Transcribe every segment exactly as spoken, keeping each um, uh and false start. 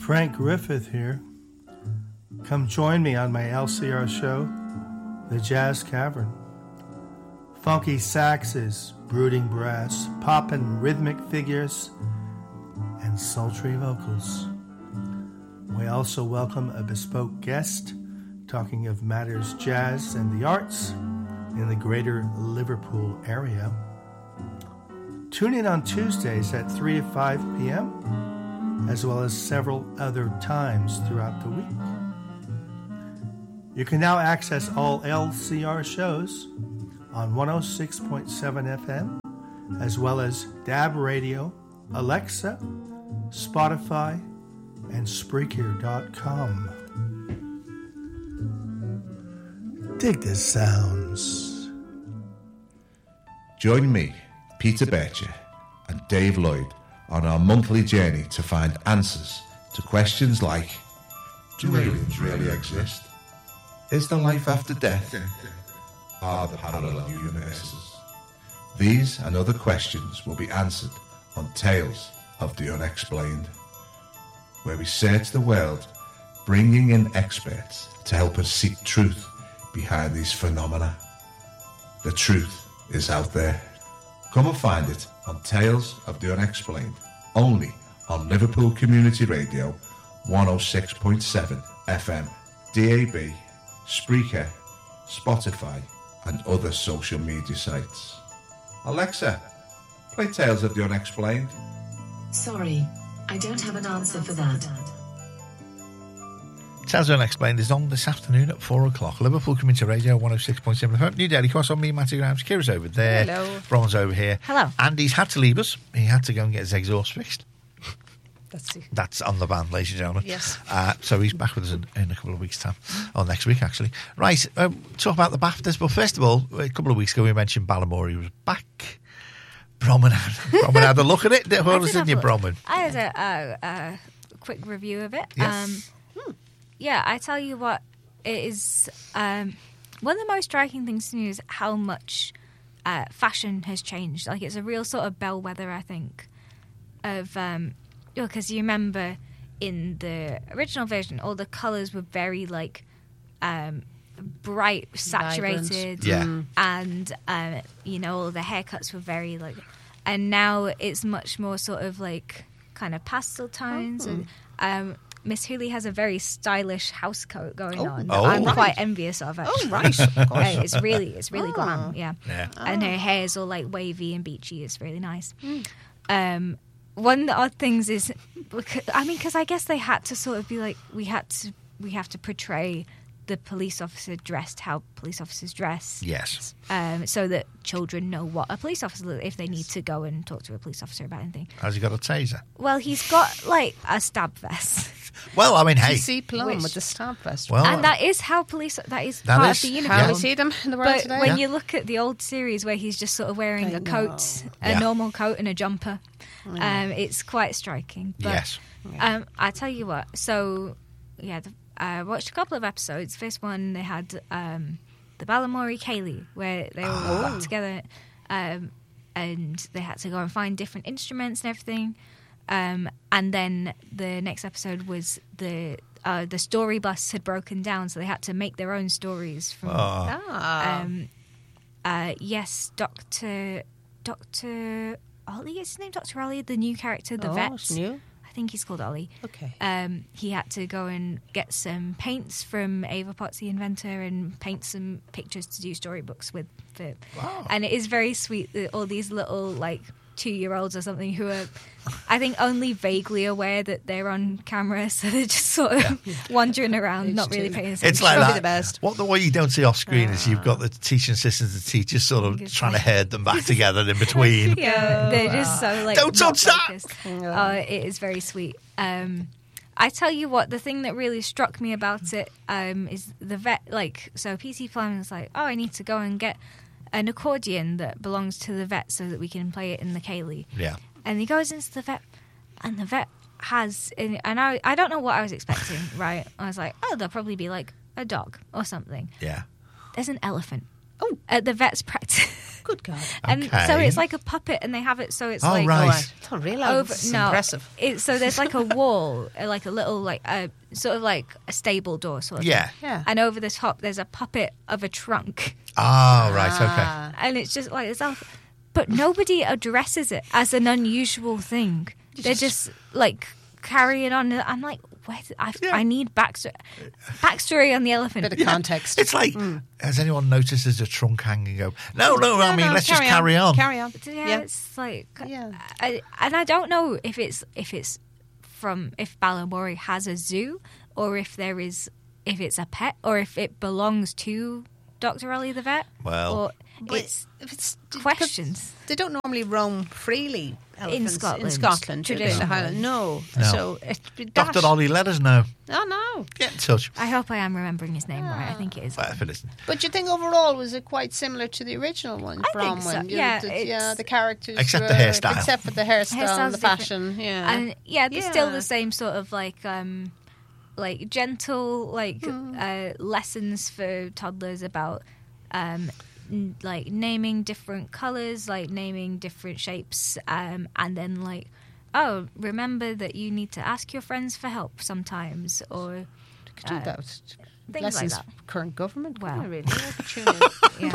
Frank Griffith here. Come join me on my L C R show, The Jazz Cavern. Funky saxes, brooding brass, poppin' rhythmic figures, and sultry vocals. We also welcome a bespoke guest talking of matters jazz and the arts in the greater Liverpool area. Tune in on Tuesdays at three to five p.m., as well as several other times throughout the week. You can now access all L C R shows on one oh six point seven F M, as well as Dab Radio, Alexa, Spotify, and Spreaker dot com. Dig the sounds. Join me, Peter Bircher, and Dave Lloyd on our monthly journey to find answers to questions like: do aliens really exist? Is there life after death? Are there parallel universes? These and other questions will be answered on Tales of the Unexplained, where we search the world, bringing in experts to help us seek truth behind these phenomena. The truth is out there. Come and find it on Tales of the Unexplained, only on Liverpool Community Radio, one oh six point seven F M, D A B, Spreaker, Spotify, and other social media sites. Alexa, play Tales of the Unexplained. Sorry, I don't have an answer for that. Tales of the Unexplained is on this afternoon at four o'clock. Liverpool Community Radio, one oh six point seven F M. New Daily Cross on me, Matty Grimes. Kira's over there. Hello. Bron's over here. Hello. Andy's had to leave us. He had to go and get his exhaust fixed. That's, That's on the band, ladies and gentlemen. Yes. Uh, so he's back with us in, in a couple of weeks' time. Or next week, actually. Right, um, talk about the BAFTAs. But first of all, a couple of weeks ago we mentioned Ballamore. He was back. Bromman had, Bromman had a look at it. What was in your Bromman? I had a, a, a quick review of it. Yes. Um, yeah, I tell you what, it is... Um, one of the most striking things to me is how much uh, fashion has changed. Like, it's a real sort of bellwether, I think, of... Um, because you remember in the original version, all the colours were very, like, um, bright, saturated. Yeah. And, um, you know, all the haircuts were very, like... And now it's much more sort of, like, kind of pastel tones. Oh. And um, Miss Hooley has a very stylish house coat going oh. on. Oh. I'm Right. quite envious of, actually. Oh, right. Yeah, it's really, it's really Oh. glam, yeah. Yeah. And her hair's all, like, wavy and beachy. It's really nice. Mm. Um... One of the odd things is, because, I mean, because I guess they had to sort of be like, we had to, we have to portray the police officer dressed how police officers dress. Yes. Um, so that children know what a police officer looks if they need to go and talk to a police officer about anything. Has he got a taser? Well, he's got, like, a stab vest. Well, I mean, hey. You see Plum Which- with the stab vest. Well, And that is how police, that is That part is of the how- uniform. How we see them in the world But today. when Yeah. you look at the old series where he's just sort of wearing I a know. coat, a Yeah. normal coat and a jumper, um, it's quite striking. But, Yes. Um, I tell you what. So, yeah, the, I watched a couple of episodes. First one, they had um, the Ballamore Kaylee, where they all Ah. got together, um, and they had to go and find different instruments and everything. Um, and then the next episode was the uh, the story bus had broken down, so they had to make their own stories from. Oh. Ah. Um, uh, yes, Doctor Doctor Ollie is his name. Doctor Ollie, the new character, the oh, vet. it's new. I think he's called Ollie. Okay. Um, he had to go and get some paints from Ava Potts, the inventor, and paint some pictures to do storybooks with. For, Wow. And it is very sweet that all these little, like, two-year-olds or something who are, I think, only vaguely aware that they're on camera, so they're just sort of wandering around, not really paying attention. It's like Probably that. the best. What the what you don't see off screen is you've got the teaching assistants and teachers sort of It's trying to like- herd them back together in between. Yeah, they're just so like Don't not touch that! focused. Uh, it is very sweet. Um, I tell you what, the thing that really struck me about it um, is the vet. Like, so P T Fleming's like, oh, I need to go and get an accordion that belongs to the vet so that we can play it in the Kaylee. Yeah. And he goes into the vet, and the vet has, and I, I don't know what I was expecting. Right? I was like, oh, there'll probably be like a dog or something. Yeah. There's an elephant. Oh, at the vet's practice. Good God. And Okay. so it's like a puppet, and they have it so it's Oh, like right. Oh, I don't realise. over. It's No, impressive. It, so there's like a wall, uh, like a little like a sort of like a stable door sort of. Yeah. thing. Yeah. And over the top, there's a puppet of a trunk, Oh, right, okay. Ah. and it's just like it's all, but nobody addresses it as an unusual thing. They're just like carrying on. I'm like, where? did- I, Yeah. I need backstory, backstory on the elephant. Bit of context. It's like, has anyone noticed there's a trunk hanging over? No, no, I No, mean, no, let's just carry on. Carry on. Yeah, Yeah. it's like, Yeah. I, and I don't know if it's if it's from if Balamory has a zoo or if there is if it's a pet or if it belongs to Doctor Ollie the vet. Well- or But it's if it's questions. They don't normally roam freely. Elephants, Scotland. in Scotland, do they? Traditionally. The Highland- No. No. So it'd be that. Doctor Ollie, let us know. Oh no. Get in touch. I hope I am remembering his name right. I think it is. Well, if it isn't. But you think overall was it quite similar to the original one? I think so, Bronwyn? You- yeah, the, it's- yeah, the characters, Except the were- hairstyle. except for the hairstyle, Hairstyle's and the different. fashion. Yeah, And yeah, there's still Yeah. the same sort of like um like gentle like uh, lessons for toddlers about um n- like naming different colors, like naming different shapes, um and then like, oh, remember that you need to ask your friends for help sometimes, or could do uh, that. things Lessons like current government. Wow. Wow, really? Opportunity.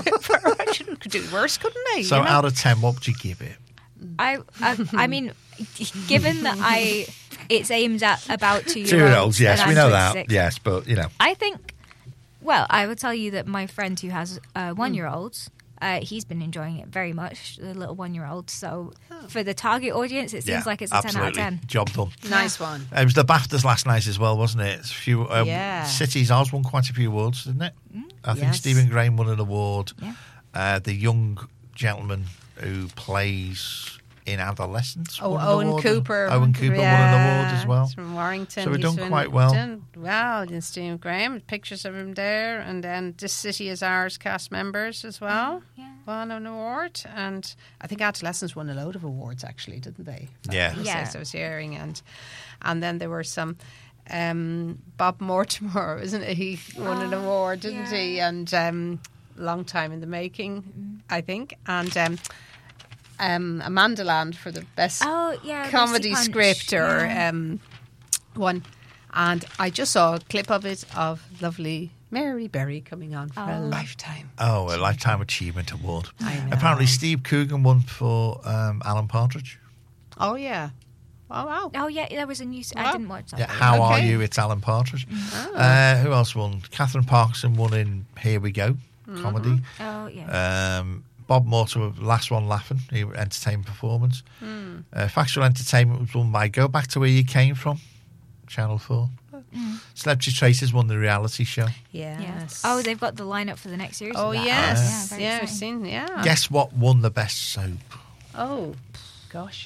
yeah. Could do worse, couldn't they? So you know? out of ten, what would you give it? I, I I mean, given that I it's aimed at about two Two year year olds, yes, and we I'm know that. twenty-six, Yes, but, you know. I think, well, I will tell you that my friend who has a one year old, uh, he's been enjoying it very much, the little one year old. So for the target audience, it seems Yeah, like it's a absolutely. ten out of ten. Job done. Nice one. It was the BAFTAs last night as well, wasn't it? It's a few um, Yeah. Cities Oz won quite a few awards, didn't it? I think Yes. Stephen Graham won an award. Yeah. Uh, the young gentleman who plays in adolescence. Oh, won an Owen award. Cooper. Owen Cooper yeah, won an award as well. he's from Warrington. So we're He's doing been quite well. Done well. And Steve Graham, pictures of him there, and then This City Is Ours cast members as well. Yeah. Won an award, and I think Adolescents won a load of awards actually, didn't they? Yeah. As Yeah. I was hearing, and and then there were some. Um, Bob Mortimer, isn't it? He won an Oh, award, didn't he? yeah. And um, long time in the making, I think. And um, um, Amanda Land for the best Oh, yeah. comedy Lucy Punch, script or yeah. um, one. And I just saw a clip of it of lovely Mary Berry coming on for a Oh. lifetime. Oh, a Lifetime Achievement Award. I know. Apparently, Steve Coogan won for um, Alan Partridge. Oh, yeah. Oh, wow. Oh, yeah, there was a news. I Wow. didn't watch that. Yeah, but- How Are Okay. You? It's Alan Partridge. Oh. Uh, who else won? Catherine Parkinson won in Here We Go, Mm-hmm. comedy. Oh, yeah. Um, Bob Mortimer, last one laughing, he entertainment performance. Hmm. Uh, Factual Entertainment was won by Go Back to Where You Came From, Channel four. Celebrity Traitors won the reality show. yeah. Yes. Oh, they've got the lineup for the next series. Oh, of that. yes. Yeah, very Yeah, I've exciting. seen, yeah. Guess what won the best soap? Oh, gosh.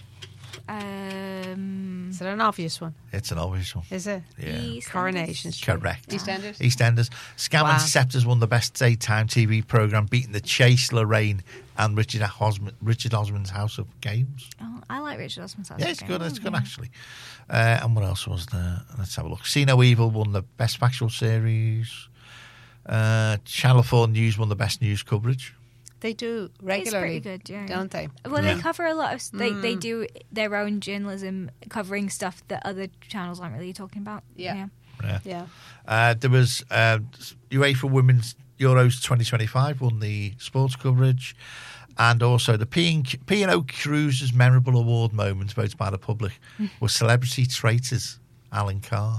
Um, Is it an obvious one? It's an obvious one. Is it? Yeah. EastEnders. Coronation Street. Correct. EastEnders? EastEnders. Scam Wow. and Scepters won the best daytime T V programme, beating The Chase, Lorraine, and Richard Osman, Richard Osman's House of Games. Oh, I like Richard Osman's House Yeah, of it's Games. good. It's good, Yeah. actually. Uh, and what else was there? Let's have a look. See No Evil won the best factual series. Uh, Channel four News won the best news coverage. They do It's regularly, pretty good, yeah. don't they? Well, Yeah. they cover a lot of. They Mm. they do their own journalism, covering stuff that other channels aren't really talking about. Yeah. Yeah. Yeah. Uh, there was uh, UEFA Women's Euros twenty twenty-five won the sports coverage. And also the P and, P and O Cruises Memorable Award Moments voted by the public were Celebrity Traitors, Alan Carr.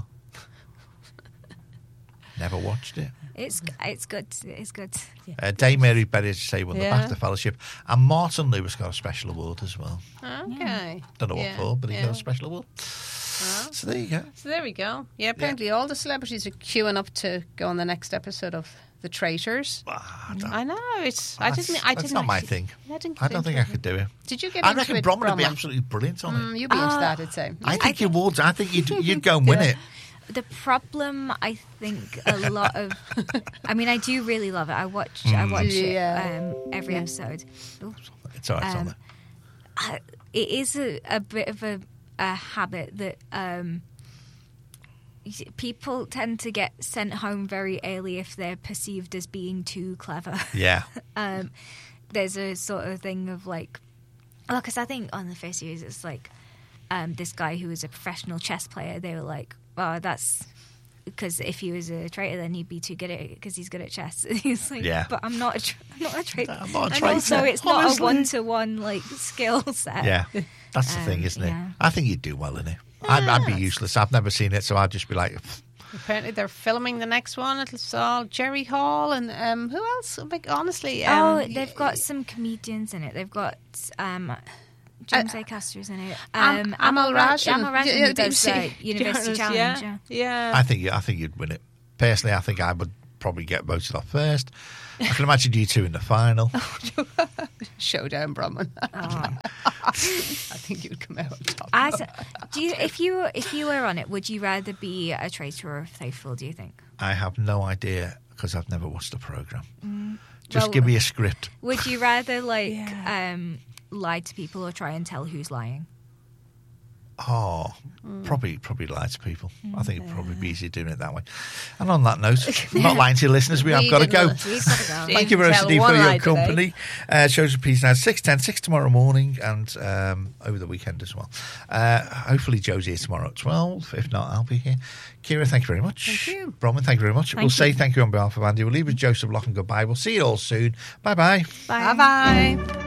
Never watched it. It's it's good. It's good. Uh, Dame Mary Berry, as you say, won Yeah. the BAFTA Fellowship. And Martin Lewis got a special award as well. Okay. Don't know what Yeah, for, but he yeah. got a special award. So there you go. So there we go. Yeah, apparently all the celebrities are queuing up to go on the next episode of The Traitors. Ah, I don't- I know it's. I that's- didn't. I that's didn't. not my actually- thing. I didn't. I get don't think into I could do it. Did you get I into reckon it, Bromwell would be Bronwyn? absolutely brilliant on it. Mm, you'd be into Uh, that, I'd say. I think you would. I think you'd, you'd go and win Yeah. it. The problem, I think, a lot of. I mean, I do really love it. I watch. I Mm. watch Yeah. it um, every Yeah. episode. Ooh. It's all right, it's on Um, there. I, it is a, a bit of a, a habit that um, y- people tend to get sent home very early if they're perceived as being too clever. Yeah. um, there's a sort of thing of like, well, because I think on the first series it's like um, this guy who was a professional chess player. They were like, "Oh, that's because if he was a traitor, then he'd be too good at it because he's good at chess." He's like, Yeah. "But I'm not a, tra- I'm not a traitor." I'm not a and traitor, also, it's not honestly. a one-to-one like skill set. Yeah, that's the Um, thing, isn't it? yeah. I think you'd do well in it. I'd, I'd be useless. I've never seen it, so I'd just be like, Apparently, they're filming the next one. It's all Jerry Hall and um, who else? Like, honestly, Oh, um, they've got some comedians in it. They've got um, James Uh, Acaster's in it. Am- Um, Amal Rashan. Amal Rashan Yeah, who yeah, does see- uh, University yeah, Challenge. Yeah. Yeah. I think, I think you'd win it. Personally, I think I would probably get voted off first. I can imagine you two in the final. Showdown, Brahman. Oh. I think you'd come out on top. I s- do you, if you if you were on it, would you rather be a traitor or faithful? Do you think? I have no idea because I've never watched the programme. Just Well- give me a script. Would you rather like Yeah. um, lie to people or try and tell who's lying? Oh, probably probably lie to people. I think it'd probably be easier doing it that way. And on that note, not lying to your listeners, we have We got to didn't go. look- We've got to go. Thank you, Tell Rosie, one for lie your today. company. Uh, shows repeats now six ten, six tomorrow morning and um, over the weekend as well. Uh, hopefully Joe's here tomorrow at twelve. If not, I'll be here. Kira, thank you very much. Thank you. Bronwyn, thank you very much. Thank we'll you. say thank you on behalf of Andy. We'll leave with Joseph Lock and goodbye. We'll see you all soon. Bye-bye. Bye bye.